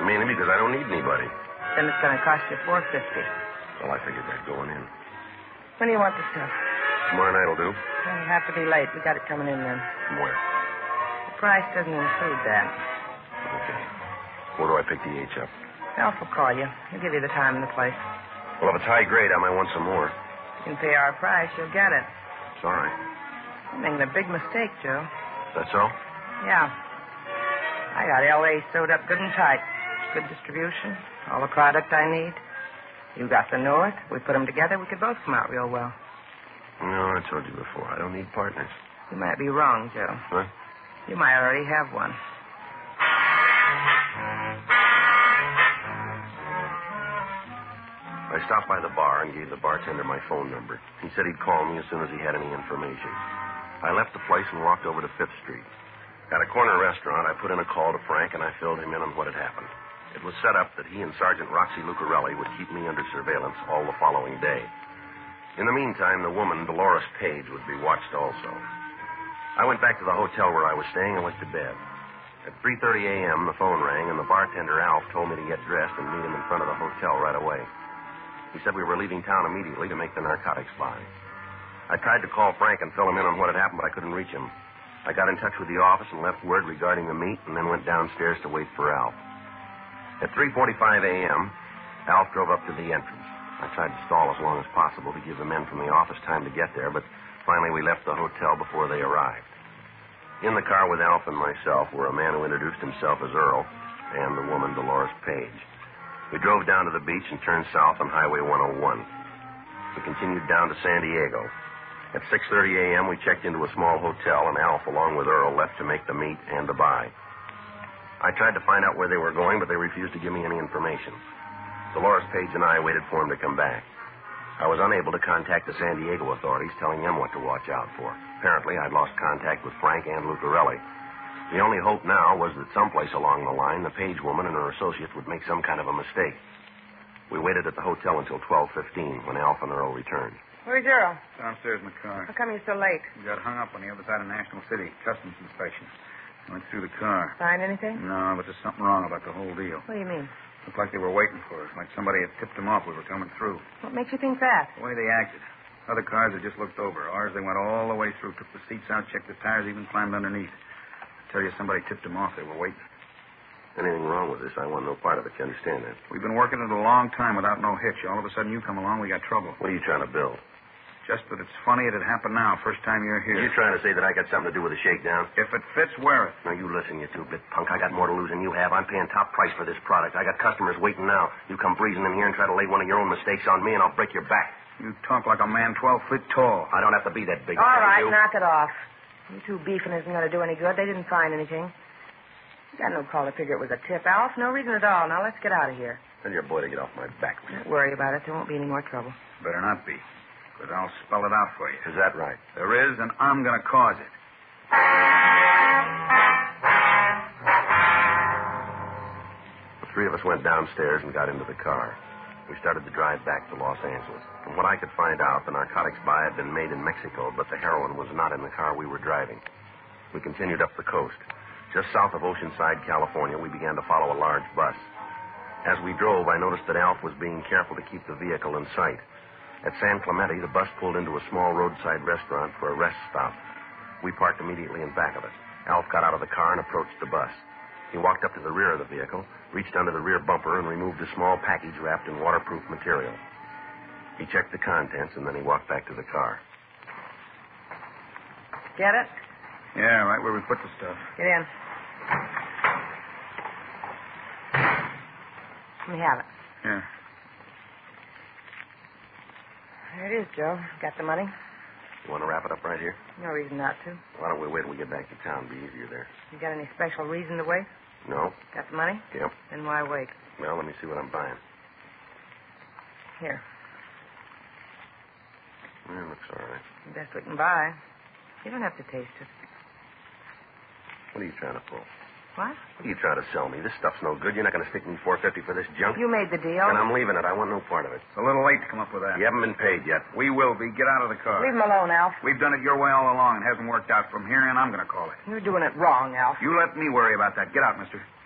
Mainly because I don't need anybody. Then it's going to cost you $4.50. Well, I figured that going in. When do you want the stuff? Tomorrow night will do. It'll have to be late. We got it coming in then. From where? The price doesn't include that. Okay. Where do I pick the H up? Alf will call you. He'll give you the time and the place. Well, if it's high grade, I might want some more. You can pay our price. You'll get it. It's all right. You're making a big mistake, Joe. That's all? Yeah. I got L.A. sewed up good and tight. Good distribution. All the product I need. You got the North. We put them together. We could both come out real well. No, I told you before. I don't need partners. You might be wrong, Joe. What? You might already have one. I stopped by the bar and gave the bartender my phone number. He said he'd call me as soon as he had any information. I left the place and walked over to 5th Street. At a corner restaurant, I put in a call to Frank, and I filled him in on what had happened. It was set up that he and Sergeant Roxy Lucarelli would keep me under surveillance all the following day. In the meantime, the woman, Dolores Page, would be watched also. I went back to the hotel where I was staying and went to bed. At 3:30 a.m., the phone rang, and the bartender, Alf, told me to get dressed and meet him in front of the hotel right away. He said we were leaving town immediately to make the narcotics buy. I tried to call Frank and fill him in on what had happened, but I couldn't reach him. I got in touch with the office and left word regarding the meet, and then went downstairs to wait for Alf. At 3:45 a.m., Alf drove up to the entrance. I tried to stall as long as possible to give the men from the office time to get there, but finally we left the hotel before they arrived. In the car with Alf and myself were a man who introduced himself as Earl and the woman, Dolores Page. We drove down to the beach and turned south on Highway 101. We continued down to San Diego. At 6:30 a.m., we checked into a small hotel, and Alf, along with Earl, left to make the meet and the buy. I tried to find out where they were going, but they refused to give me any information. Dolores Page and I waited for him to come back. I was unable to contact the San Diego authorities, telling them what to watch out for. Apparently, I'd lost contact with Frank and Lucarelli. The only hope now was that someplace along the line, the Page woman and her associate would make some kind of a mistake. We waited at the hotel until 12:15 when Alf and Earl returned. Where's Earl? Downstairs in the car. How come you're so late? We got hung up on the other side of National City. Customs inspection. Went through the car. Find anything? No, but there's something wrong about the whole deal. What do you mean? Looked like they were waiting for us, like somebody had tipped them off we were coming through. What makes you think that? The way they acted. Other cars had just looked over. Ours, they went all the way through, took the seats out, checked the tires, even climbed underneath. I tell you, somebody tipped them off. They were waiting. Anything wrong with this? I want no part of it. You understand that? We've been working it a long time without no hitch. All of a sudden, you come along, we got trouble. What are you trying to build? Just that it's funny it'd happen now, first time you're here. Are you trying to say that I got something to do with the shakedown? If it fits, wear it. Now, you listen, you two-bit punk. I got more to lose than you have. I'm paying top price for this product. I got customers waiting now. You come breezing in here and try to lay one of your own mistakes on me, and I'll break your back. You talk like a man 12 feet tall. I don't have to be that big. All right, you. knock it off. You two beefing isn't going to do any good. They didn't find anything. You got no call to figure it was a tip, Alf. No reason at all. Now, let's get out of here. Tell your boy to get off my back. Don't worry about it. There won't be any more trouble. Better not be. Because I'll spell it out for you. Is that right? There is, and I'm going to cause it. The three of us went downstairs and got into the car. We started to drive back to Los Angeles. From what I could find out, the narcotics buy had been made in Mexico, but the heroin was not in the car we were driving. We continued up the coast. Just south of Oceanside, California, we began to follow a large bus. As we drove, I noticed that Alf was being careful to keep the vehicle in sight. At San Clemente, the bus pulled into a small roadside restaurant for a rest stop. We parked immediately in back of it. Alf got out of the car and approached the bus. He walked up to the rear of the vehicle, reached under the rear bumper, and removed a small package wrapped in waterproof material. He checked the contents, and then he walked back to the car. Get it? Yeah, right where we put the stuff. Get in. Let me have it. Yeah. There it is, Joe. Got the money? You want to wrap it up right here? No reason not to. Why don't we wait till we get back to town? Be easier there. You got any special reason to wait? No? Got the money? Yep. Then why wait? Well, let me see what I'm buying. Here. Yeah, looks all right. Best we can buy. You don't have to taste it. What are you trying to pull? What? What are you trying to sell me? This stuff's no good. You're not going to stick me $4.50 for this junk? You made the deal. And I'm leaving it. I want no part of it. It's a little late to come up with that. You haven't been paid yet. We will be. Get out of the car. Leave him alone, Alf. We've done it your way all along. It hasn't worked out. From here on, I'm going to call it. You're doing it wrong, Alf. You let me worry about that. Get out, mister.